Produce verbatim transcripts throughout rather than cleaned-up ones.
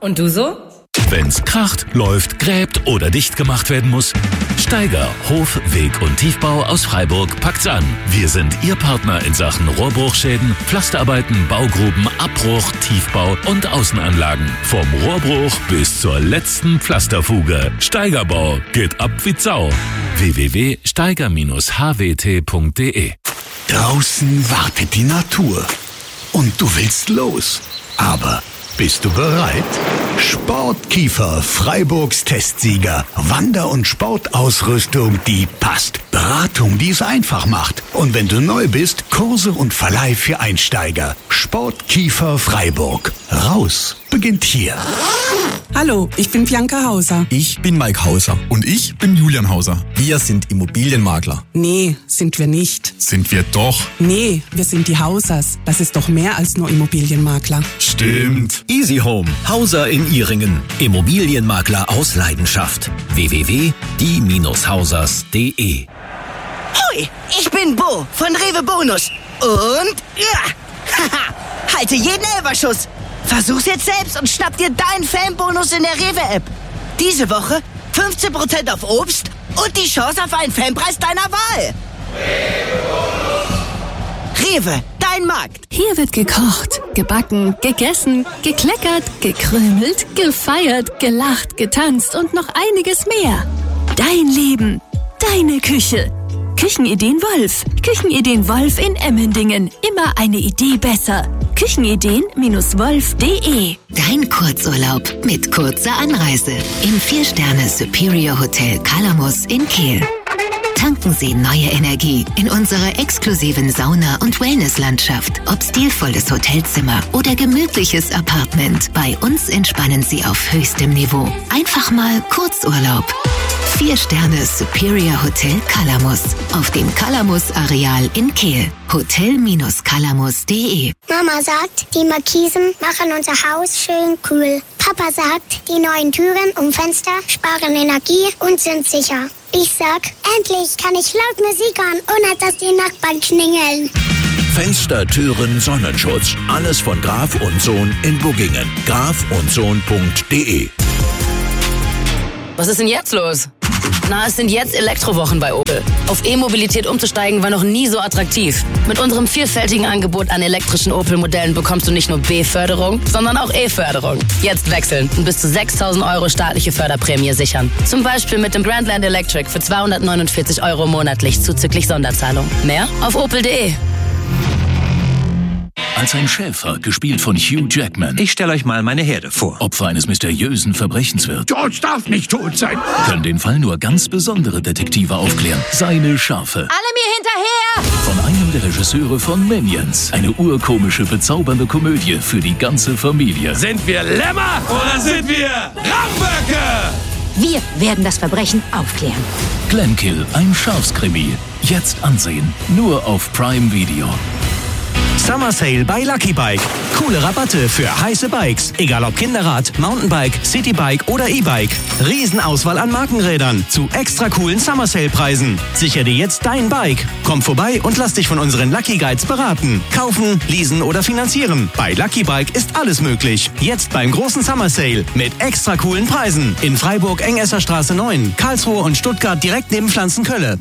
Und du so? Wenn's kracht, läuft, gräbt oder dicht gemacht werden muss, Steiger Hof-, Weg- und Tiefbau aus Freiburg packt's an. Wir sind Ihr Partner in Sachen Rohrbruchschäden, Pflasterarbeiten, Baugruben, Abbruch, Tiefbau und Außenanlagen. Vom Rohrbruch bis zur letzten Pflasterfuge. Steigerbau geht ab wie Sau. w w w punkt steiger Bindestrich h w t punkt d e Draußen wartet die Natur. Und du willst los. Aber bist du bereit? Sportkiefer, Freiburgs Testsieger. Wander- und Sportausrüstung, die passt. Beratung, die es einfach macht. Und wenn du neu bist, Kurse und Verleih für Einsteiger. Sportkiefer Freiburg. Raus beginnt hier. Hallo, ich bin Bianca Hauser. Ich bin Mike Hauser. Und ich bin Julian Hauser. Wir sind Immobilienmakler. Nee, sind wir nicht. Sind wir doch. Nee, wir sind die Hausers. Das ist doch mehr als nur Immobilienmakler. Stimmt. Easy Home, Hauser in Ihringen. Immobilienmakler aus Leidenschaft. w w w punkt die Bindestrich hausers punkt d e Hoi, ich bin Bo von Rewe Bonus. Und ja, haha, halte jeden Elberschuss. Versuch's jetzt selbst und schnapp dir deinen Fanbonus in der Rewe-App. Diese Woche fünfzehn Prozent auf Obst und die Chance auf einen Fanpreis deiner Wahl. Rewe, dein Markt. Hier wird gekocht, gebacken, gegessen, gekleckert, gekrümelt, gefeiert, gelacht, getanzt und noch einiges mehr. Dein Leben, deine Küche. Küchenideen Wolf. Küchenideen Wolf in Emmendingen. Immer eine Idee besser. Küchenideen Wolf punkt d e Dein Kurzurlaub mit kurzer Anreise im vier Sterne Superior Hotel Calamus in Kehl. Tanken Sie neue Energie in unserer exklusiven Sauna- und Wellnesslandschaft. Ob stilvolles Hotelzimmer oder gemütliches Apartment, bei uns entspannen Sie auf höchstem Niveau. Einfach mal Kurzurlaub. vier Sterne Superior Hotel Calamus auf dem Calamus-Areal in Kehl. hotel Calamus punkt d e Mama sagt, die Markisen machen unser Haus schön kühl. Papa sagt, die neuen Türen und Fenster sparen Energie und sind sicher. Ich sag, endlich kann ich laut Musik hören, ohne dass die Nachbarn klingeln. Fenster, Türen, Sonnenschutz. Alles von Graf und Sohn in Buggingen. graf und sohn punkt d e Was ist denn jetzt los? Na, es sind jetzt Elektrowochen bei Opel. Auf E-Mobilität umzusteigen war noch nie so attraktiv. Mit unserem vielfältigen Angebot an elektrischen Opel-Modellen bekommst du nicht nur B-Förderung, sondern auch E-Förderung. Jetzt wechseln und bis zu sechstausend Euro staatliche Förderprämie sichern. Zum Beispiel mit dem Grandland Electric für zweihundertneunundvierzig Euro monatlich zuzüglich Sonderzahlung. Mehr auf opel punkt d e. Als ein Schäfer, gespielt von Hugh Jackman, Ich stelle euch mal meine Herde vor. Opfer eines mysteriösen Verbrechens wird, George darf nicht tot sein. können den Fall nur ganz besondere Detektive aufklären. Seine Schafe. Alle mir hinterher! Von einem der Regisseure von Minions. Eine urkomische, bezaubernde Komödie für die ganze Familie. Sind wir Lämmer oder sind wir Ramböcke? Wir werden das Verbrechen aufklären. Glenkill, ein Schafskrimi. Jetzt ansehen. Nur auf Prime Video. Summer Sale bei Lucky Bike. Coole Rabatte für heiße Bikes. Egal ob Kinderrad, Mountainbike, Citybike oder E-Bike. Riesenauswahl an Markenrädern zu extra coolen Summer Sale Preisen. Sicher dir jetzt dein Bike. Komm vorbei und lass dich von unseren Lucky Guides beraten. Kaufen, leasen oder finanzieren. Bei Lucky Bike ist alles möglich. Jetzt beim großen Summer Sale mit extra coolen Preisen. In Freiburg Engesser Straße neun, Karlsruhe und Stuttgart direkt neben Pflanzenkölle.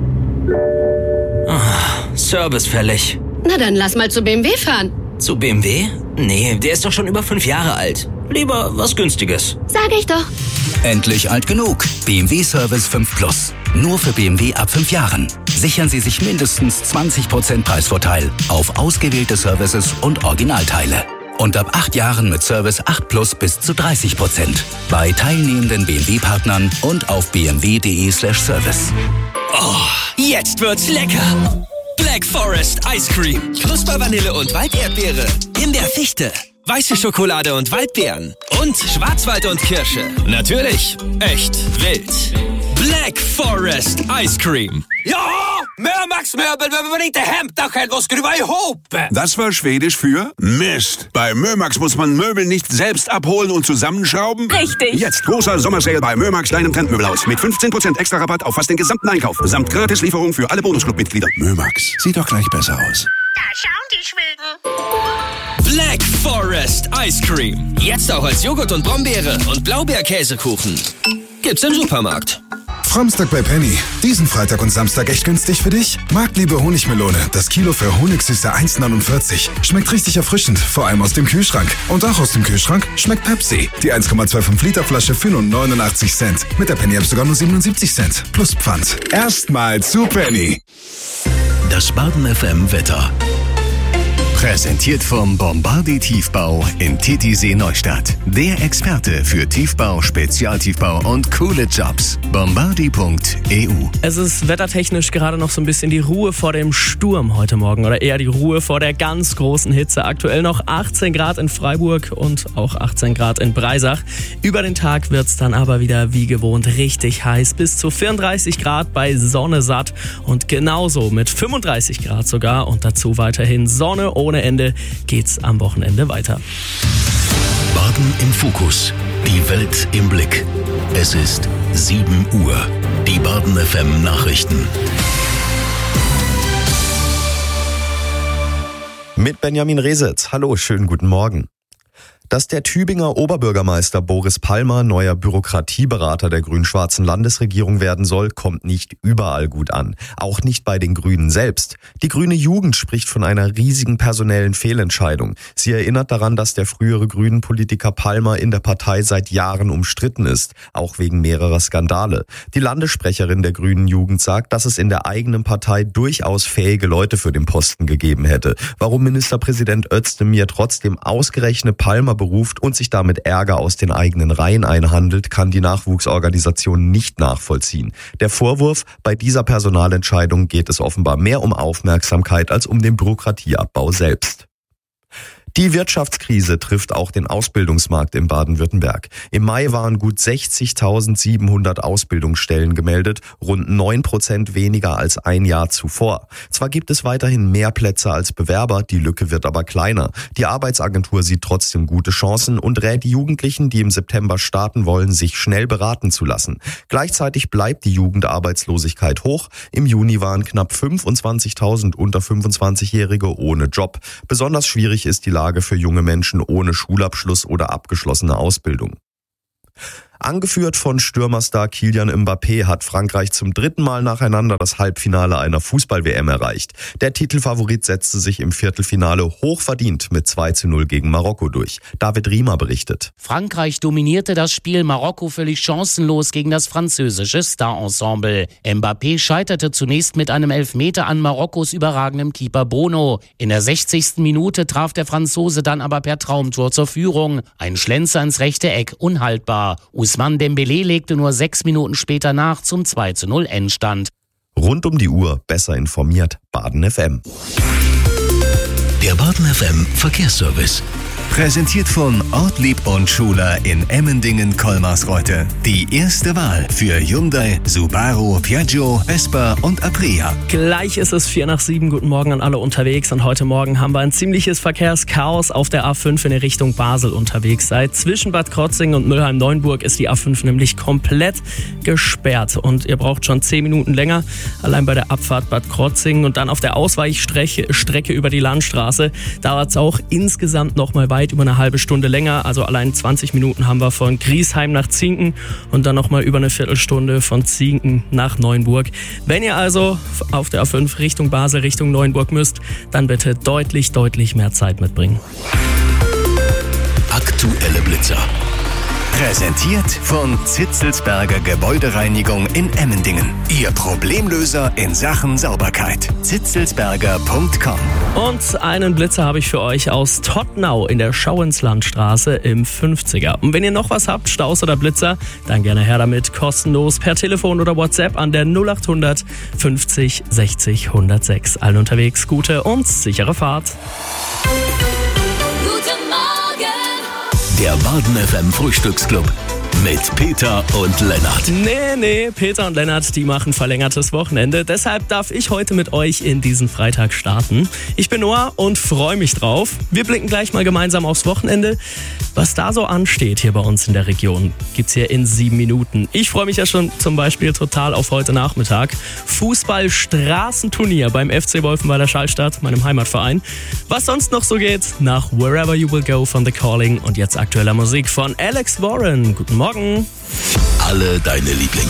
Oh, Service fällig. Na dann lass mal zu B M W fahren. Zu B M W? Nee, der ist doch schon über fünf Jahre alt. Lieber was Günstiges. Sag ich doch. Endlich alt genug. B M W Service fünf Plus. Nur für B M W ab fünf Jahren. Sichern Sie sich mindestens zwanzig Prozent Preisvorteil auf ausgewählte Services und Originalteile. Und ab acht Jahren mit Service acht Plus bis zu dreißig Prozent. Bei teilnehmenden B M W-Partnern und auf b m w punkt d e slash service. Oh, jetzt wird's lecker. Black Forest Ice Cream. Knusper Vanille und Walderdbeere. In der Fichte. Weiße Schokolade und Waldbeeren. Und Schwarzwald und Kirsche. Natürlich. Echt wild. Black Forest Ice Cream. Ja, Mömax-möbel behöver man inte hämta själv och skruva ihop. Das war Schwedisch für Mist. Bei Mömax muss man Möbel nicht selbst abholen und zusammenschrauben. Richtig. Jetzt großer Sommersale bei Mömax, deinem Trendmöbelhaus. Mit fünfzehn Prozent extra Rabatt auf fast den gesamten Einkauf. Samt Gratislieferung für alle Bonusclub-Mitglieder. Mömax. Sieht doch gleich besser aus. Da schauen die Schweden. Black Forest Ice Cream. Jetzt auch als Joghurt und Brombeere und Blaubeerkäsekuchen. Gibt's im Supermarkt. Framstag bei Penny. Diesen Freitag und Samstag echt günstig für dich? Marktliebe Honigmelone. Das Kilo für Honigsüße eins neunundvierzig. Schmeckt richtig erfrischend, vor allem aus dem Kühlschrank. Und auch aus dem Kühlschrank schmeckt Pepsi. Die eins Komma fünfundzwanzig Liter Flasche für nur neunundachtzig Cent. Mit der Penny App sogar nur siebenundsiebzig Cent. Plus Pfand. Erstmal zu Penny. Das Baden F M Wetter. Präsentiert vom Bombardier Tiefbau in Titisee Neustadt. Der Experte für Tiefbau, Spezialtiefbau und coole Jobs. bombardier punkt e u. Es ist wettertechnisch gerade noch so ein bisschen die Ruhe vor dem Sturm heute Morgen oder eher die Ruhe vor der ganz großen Hitze. Aktuell noch achtzehn Grad in Freiburg und auch achtzehn Grad in Breisach. Über den Tag wird's dann aber wieder wie gewohnt richtig heiß. Bis zu vierunddreißig Grad bei Sonne satt und genauso mit fünfunddreißig Grad sogar und dazu weiterhin Sonne ohne Ende geht's am Wochenende weiter. Baden im Fokus. Die Welt im Blick. Es ist sieben Uhr. Die Baden F M Nachrichten. Mit Benjamin Resitz. Hallo, schönen guten Morgen. Dass der Tübinger Oberbürgermeister Boris Palmer neuer Bürokratieberater der grün-schwarzen Landesregierung werden soll, kommt nicht überall gut an. Auch nicht bei den Grünen selbst. Die grüne Jugend spricht von einer riesigen personellen Fehlentscheidung. Sie erinnert daran, dass der frühere Grünen-Politiker Palmer in der Partei seit Jahren umstritten ist, auch wegen mehrerer Skandale. Die Landessprecherin der grünen Jugend sagt, dass es in der eigenen Partei durchaus fähige Leute für den Posten gegeben hätte. Warum Ministerpräsident Özdemir trotzdem ausgerechnet Palmer beruft und sich damit Ärger aus den eigenen Reihen einhandelt, kann die Nachwuchsorganisation nicht nachvollziehen. Der Vorwurf, bei dieser Personalentscheidung geht es offenbar mehr um Aufmerksamkeit als um den Bürokratieabbau selbst. Die Wirtschaftskrise trifft auch den Ausbildungsmarkt in Baden-Württemberg. Im Mai waren gut sechzigtausendsiebenhundert Ausbildungsstellen gemeldet, rund neun Prozent weniger als ein Jahr zuvor. Zwar gibt es weiterhin mehr Plätze als Bewerber, die Lücke wird aber kleiner. Die Arbeitsagentur sieht trotzdem gute Chancen und rät die Jugendlichen, die im September starten wollen, sich schnell beraten zu lassen. Gleichzeitig bleibt die Jugendarbeitslosigkeit hoch. Im Juni waren knapp fünfundzwanzigtausend unter fünfundzwanzigjährige ohne Job. Besonders schwierig ist die Lage für junge Menschen ohne Schulabschluss oder abgeschlossene Ausbildung. Angeführt von Stürmerstar Kylian Mbappé hat Frankreich zum dritten Mal nacheinander das Halbfinale einer Fußball-W M erreicht. Der Titelfavorit setzte sich im Viertelfinale hochverdient mit zwei zu null gegen Marokko durch. David Riemer berichtet. Frankreich dominierte das Spiel, Marokko völlig chancenlos gegen das französische Star-Ensemble. Mbappé scheiterte zunächst mit einem Elfmeter an Marokkos überragendem Keeper Bono. In der sechzigsten Minute traf der Franzose dann aber per Traumtor zur Führung. Ein Schlenzer ins rechte Eck, unhaltbar. Ousmane Dembélé legte nur sechs Minuten später nach zum zwei zu null Endstand. Rund um die Uhr besser informiert, Baden F M. Der Baden F M Verkehrsservice. Präsentiert von Ortlieb und Schuler in Emmendingen-Kolmarsreuth. Die erste Wahl für Hyundai, Subaru, Piaggio, Vespa und Aprilia. Gleich ist es vier nach sieben. Guten Morgen an alle unterwegs. Und heute Morgen haben wir ein ziemliches Verkehrschaos auf der A fünf in der Richtung Basel unterwegs. Seit zwischen Bad Krotzingen und Mülheim-Neuenburg ist die A fünf nämlich komplett gesperrt. Und ihr braucht schon zehn Minuten länger, allein bei der Abfahrt Bad Krotzingen. Und dann auf der Ausweichstrecke Strecke über die Landstraße dauert es auch insgesamt noch mal weit über eine halbe Stunde länger. Also allein zwanzig Minuten haben wir von Griesheim nach Zinken und dann nochmal über eine Viertelstunde von Zinken nach Neuenburg. Wenn ihr also auf der A fünf Richtung Basel, Richtung Neuenburg müsst, dann bitte deutlich, deutlich mehr Zeit mitbringen. Aktuelle Blitzer. Präsentiert von Zitzelsberger Gebäudereinigung in Emmendingen. Ihr Problemlöser in Sachen Sauberkeit. zitzelsberger punkt com. Und einen Blitzer habe ich für euch aus Tottnau in der Schauenslandstraße im fünfziger. Und wenn ihr noch was habt, Staus oder Blitzer, dann gerne her damit. Kostenlos per Telefon oder WhatsApp an der null acht hundert fünfzig sechzig hundertsechs. Allen unterwegs gute und sichere Fahrt. Der Baden F M Frühstücksclub. mit Peter und Lennart. Nee, nee, Peter und Lennart, die machen verlängertes Wochenende. Deshalb darf ich heute mit euch in diesen Freitag starten. Ich bin Noah und freue mich drauf. Wir blicken gleich mal gemeinsam aufs Wochenende. Was da so ansteht hier bei uns in der Region, gibt's hier in sieben Minuten. Ich freue mich ja schon zum Beispiel total auf heute Nachmittag. Fußball-Straßenturnier beim F C Wolfenweiler Schallstadt, meinem Heimatverein. Was sonst noch so geht, nach Wherever You Will Go von The Calling und jetzt aktueller Musik von Alex Warren. Guten Morgen. Alle deine Lieblings